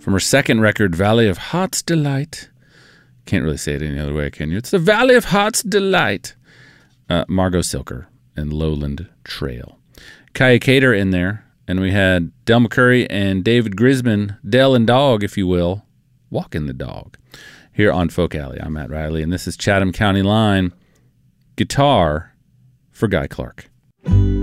From her second record, Valley of Heart's Delight. Can't really say it any other way, can you? It's the Valley of Heart's Delight. Margot Silker and Lowland Trail. Kaya Cater in there. And we had Del McCurry and David Grisman, Del and Dog, if you will, walking the dog. Here on Folk Alley, I'm Matt Riley, and this is Chatham County Line, guitar for Guy Clark.